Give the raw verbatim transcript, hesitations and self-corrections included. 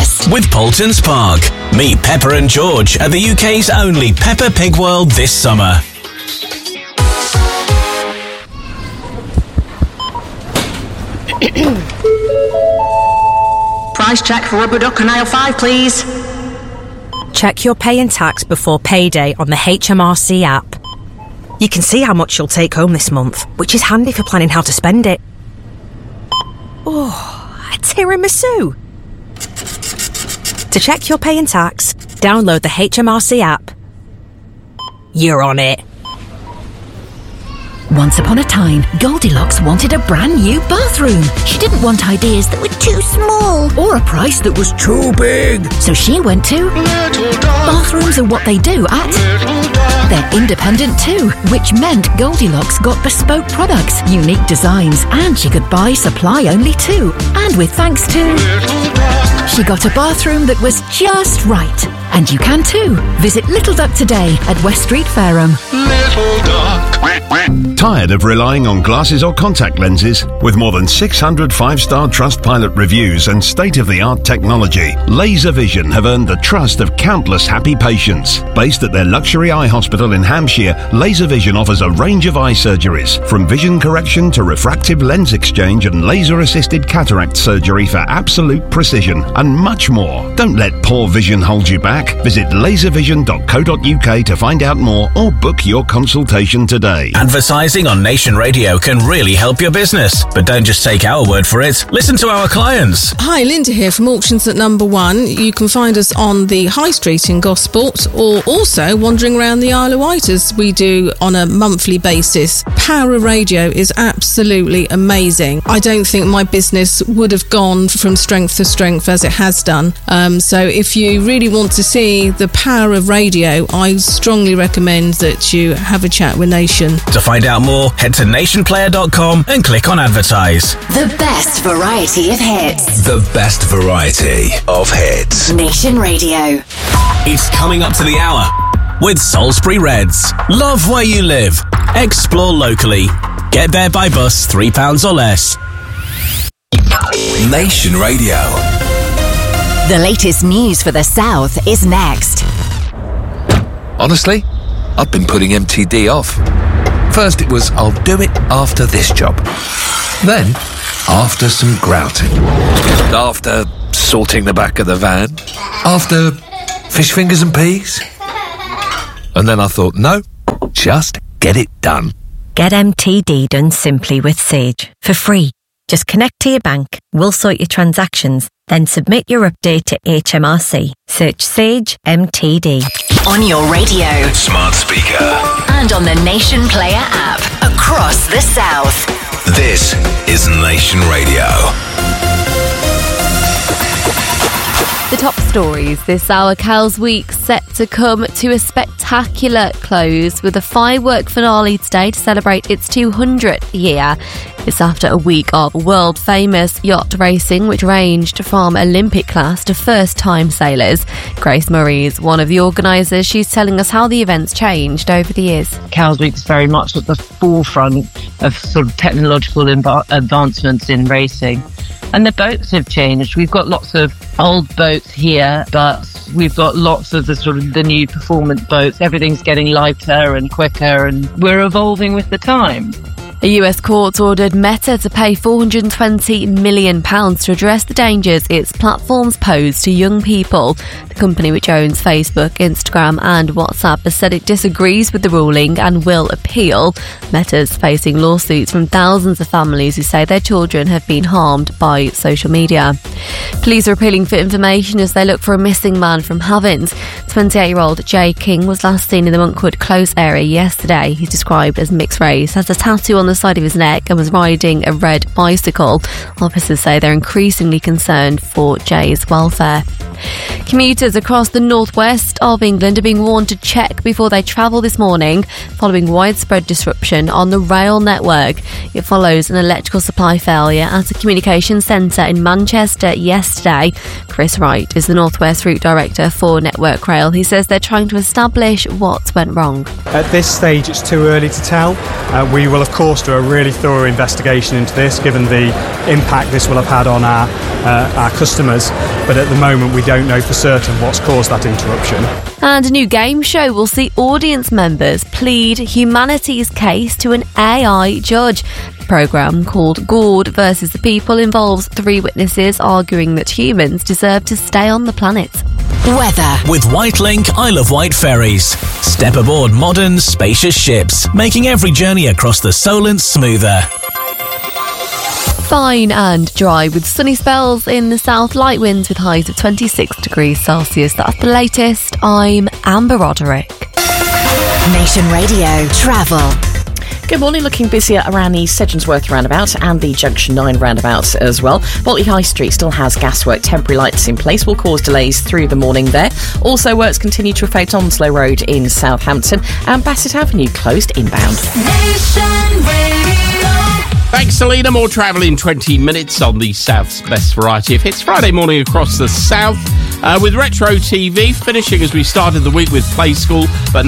Breakfast with Poultons Park. Meet Pepper and George at the U K's only Peppa Pig World this summer. Price check for rubber duck and aisle five, please. Check your pay and tax before payday on the H M R C app. You can see how much you'll take home this month, which is handy for planning how to spend it. Oh, a tiramisu! To check your pay and tax, download the H M R C app. You're on it. Once upon a time, Goldilocks wanted a brand new bathroom. She didn't want ideas that were too small or a price that was too big. So she went to Bathrooms Are What They Do at They're independent too, which meant Goldilocks got bespoke products, unique designs, and she could buy supply only too. And with thanks to, she got a bathroom that was just right. And you can too. Visit Little Duck today at West Street, Fareham. Little Duck. Tired of relying on glasses or contact lenses? With more than six hundred five-star Trustpilot reviews and state-of-the-art technology, Laser Vision have earned the trust of countless happy patients. Based at their luxury eye hospital in Hampshire, Laser Vision offers a range of eye surgeries, from vision correction to refractive lens exchange and laser-assisted cataract surgery for absolute precision, and much more. Don't let poor vision hold you back. Visit laser vision dot co dot U K to find out more or book your consultation today. Advertising on Nation Radio can really help your business. But don't just take our word for it. Listen to our clients. Hi, Linda here from Auctions at Number One. You can find us on the High Street in Gosport, or also wandering around the Isle of Wight as we do on a monthly basis. Power of Radio is absolutely amazing. I don't think my business would have gone from strength to strength as it has done. Um, so if you really want to see the power of radio, I strongly recommend that you have a chat with Nation. To find out more, head to nation player dot com and click on advertise. The best variety of hits. The best variety of hits. Nation Radio. It's coming up to the hour with Salisbury Reds. Love where you live. Explore locally. Get there by bus, three pounds or less. Nation Radio. The latest news for the South is next. Honestly, I've been putting M T D off. First it was, I'll do it after this job. Then, after some grouting. After sorting the back of the van. After fish fingers and peas. And then I thought, no, just get it done. Get M T D done simply with Sage for free. Just connect to your bank, we'll sort your transactions, then submit your update to H M R C. Search Sage M T D. On your radio, Smart speaker, and on the Nation Player app across the South. this is Nation Radio. The top stories this hour. Cowes Week set to come to a spectacular close with a firework finale today to celebrate its two hundredth year. It's after a week of world-famous yacht racing, which ranged from Olympic class to first-time sailors. Grace Murray is one of the organisers. She's telling us how the event's changed over the years. Cowes Week is very much at the forefront of sort of technological imba- advancements in racing. And the boats have changed. We've got lots of old boats here, but we've got lots of the sort of the new performance boats. Everything's getting lighter and quicker, and we're evolving with the time. A U S court ordered Meta to pay four hundred twenty million pounds to address the dangers its platforms pose to young people. The company, which owns Facebook, Instagram and WhatsApp, has said it disagrees with the ruling and will appeal. Meta's facing lawsuits from thousands of families who say their children have been harmed by social media. Police are appealing for information as they look for a missing man from Havant. twenty-eight-year-old Jay King was last seen in the Monkwood Close area yesterday. He's described as mixed race, has a tattoo on the side of his neck and was riding a red bicycle. Officers say they're increasingly concerned for Jay's welfare. Commuters across the northwest of England are being warned to check before they travel this morning following widespread disruption on the rail network. It follows an electrical supply failure at a communications centre in Manchester yesterday. Chris Wright is the Northwest Route Director for Network Rail. He says they're trying to establish what went wrong. At this stage, it's too early to tell. Uh, we will, of course, do a really thorough investigation into this, given the impact this will have had on our, uh, our customers. But at the moment, we don't know for certain what's caused that interruption. And a new game show will see audience members plead humanity's case to an A I judge. The programme, called Gord versus the People, involves three witnesses arguing that humans deserve to stay on the planet. Weather. With Whitelink Isle of Wight ferries. Step aboard modern, spacious ships, making every journey across the Solent smoother. Fine and dry with sunny spells in the south, light winds with highs of twenty-six degrees Celsius. That's the latest. I'm Amber Roderick. Nation Radio Travel. Good morning. Looking busier around the Sedgensworth roundabout and the Junction nine roundabout as well. Botley High Street still has gaswork. Temporary lights in place will cause delays through the morning there. Also, works continue to affect Onslow Road in Southampton and Bassett Avenue closed inbound. Nation Radio. Thanks, Selena. More travel in twenty minutes on the South's best variety of hits. Friday morning across the South uh, with Retro T V, finishing as we started the week with Play School. But